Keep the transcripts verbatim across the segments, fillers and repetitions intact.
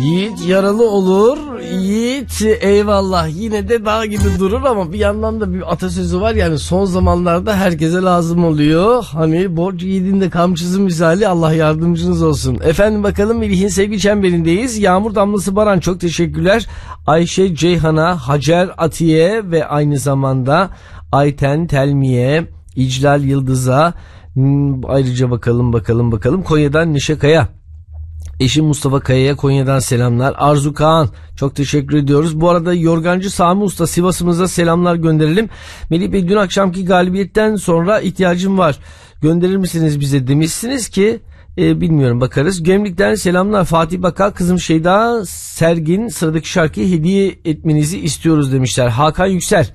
Yiğit yaralı olur, yiğit eyvallah yine de dağ gibi durur ama bir yandan da bir atasözü var yani son zamanlarda herkese lazım oluyor. Hani borç yiğidin de kamçısı misali, Allah yardımcınız olsun. Efendim bakalım Melih'in sevgi çemberindeyiz. Yağmur Damlası Baran çok teşekkürler. Ayşe Ceyhan'a, Hacer Atiye ve aynı zamanda Ayten Telmiye, İclal Yıldız'a, hmm, ayrıca bakalım bakalım bakalım Konya'dan Neşe Kaya. Eşim Mustafa Kaya'ya Konya'dan selamlar. Arzu Kaan çok teşekkür ediyoruz. Bu arada Yorgancı Sami Usta Sivas'ımıza selamlar gönderelim. Melih Bey dün akşamki galibiyetten sonra ihtiyacım var. Gönderir misiniz bize demişsiniz ki e, bilmiyorum bakarız. Gemlik'ten selamlar. Fatih Bakal kızım Şeyda Sergin sıradaki şarkıyı hediye etmenizi istiyoruz demişler. Hakan Yüksel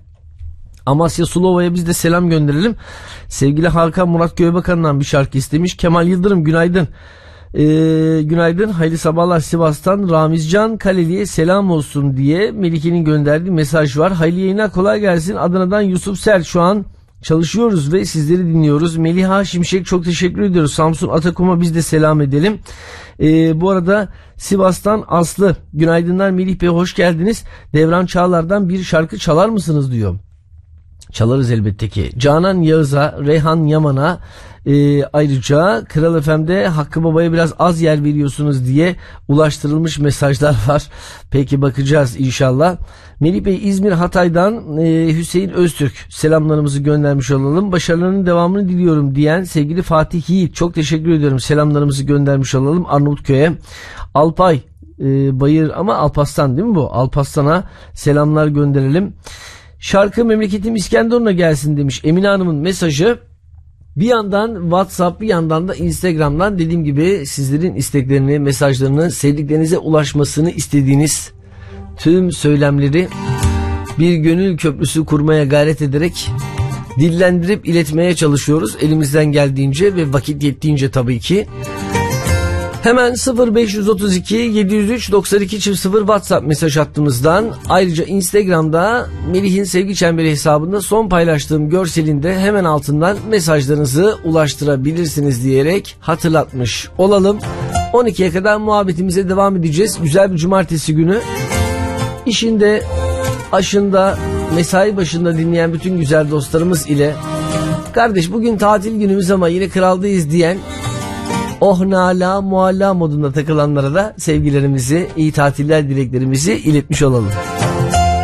Amasya Sulova'ya biz de selam gönderelim. Sevgili Hakan Murat Göğebakan'dan bir şarkı istemiş. Kemal Yıldırım günaydın. Ee, günaydın hayırlı sabahlar Sivas'tan Ramizcan Kaleli'ye selam olsun diye Melike'nin gönderdiği mesaj var. Hayırlı yayınlar, kolay gelsin. Adana'dan Yusuf Ser şu an çalışıyoruz ve sizleri dinliyoruz. Meliha Şimşek çok teşekkür ediyoruz. Samsun Atakum'a biz de selam edelim. Ee, bu arada Sivas'tan Aslı günaydınlar Melih Bey, hoş geldiniz. Devran Çağlar'dan bir şarkı çalar mısınız diyor. Çalarız elbette ki. Canan Yağız'a, Reyhan Yaman'a, e, ayrıca Kral F M'de Hakkı Baba'ya biraz az yer veriyorsunuz diye ulaştırılmış mesajlar var. Peki bakacağız inşallah. Melih Bey İzmir Hatay'dan e, Hüseyin Öztürk selamlarımızı göndermiş olalım. Başarılarının devamını diliyorum diyen sevgili Fatih Yiğit çok teşekkür ediyorum. Selamlarımızı göndermiş olalım Arnavutköy'e. Alpay e, Bayır ama Alpaslan değil mi bu? Alpaslan'a selamlar gönderelim. Şarkı memleketim İskenderun'a gelsin demiş Emine Hanım'ın mesajı. Bir yandan WhatsApp, bir yandan da Instagram'dan dediğim gibi sizlerin isteklerini, mesajlarını, sevdiklerinize ulaşmasını istediğiniz tüm söylemleri bir gönül köprüsü kurmaya gayret ederek dillendirip iletmeye çalışıyoruz elimizden geldiğince ve vakit yettiğince tabii ki. Hemen sıfır beş otuz iki yedi yüz üç doksan iki sıfır WhatsApp mesaj hattımızdan, ayrıca Instagram'da Melih'in Sevgi Çemberi hesabında son paylaştığım görselinde hemen altından mesajlarınızı ulaştırabilirsiniz diyerek hatırlatmış olalım. on ikiye kadar muhabbetimize devam edeceğiz. Güzel bir cumartesi günü. İşinde, aşında, mesai başında dinleyen bütün güzel dostlarımız ile kardeş bugün tatil günümüz ama yine kraldayız diyen oh nala mualla modunda takılanlara da sevgilerimizi, iyi tatiller dileklerimizi iletmiş olalım.